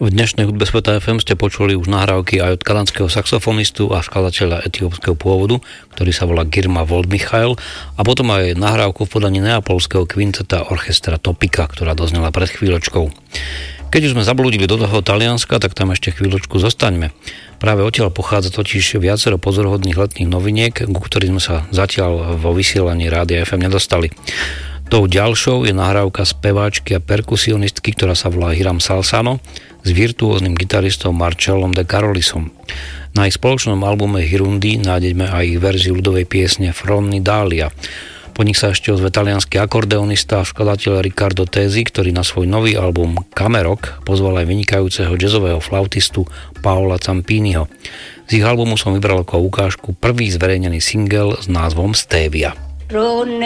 V dnešnej hudbe Sveta FM ste počuli už nahrávky aj od kanadského saxofonistu a skladateľa etiópskeho pôvodu, ktorý sa volá Girma Woldmichael, a potom aj nahrávku v podaní neapolského kvinteta orchestra Topika, ktorá doznela pred chvíľočkou. Keď už sme zablúdili do toho Talianska, tak tam ešte chvíľočku zostaňme. Práve odtiaľ pochádza totiž viacero pozoruhodných letných noviniek, ku ktorým sme sa zatiaľ vo vysielaní Rádia FM nedostali. Tou ďalšou je nahrávka speváčky a perkusionistky, ktorá sa volá Hiram Salsano, s virtuóznym gitaristom Marcellom de Carolisom. Na ich spoločnom albume Hirundi nájdeme aj ich verziu ľudovej piesne Fronni Dalia. Po nich sa ešte ozve taliansky akordeonista a skladateľ Riccardo Tesi, ktorý na svoj nový album Kamerok pozval aj vynikajúceho jazzového flautistu Paola Zampiniho. Z ich albumu som vybral ako ukážku prvý zverejnený single s názvom Stevia.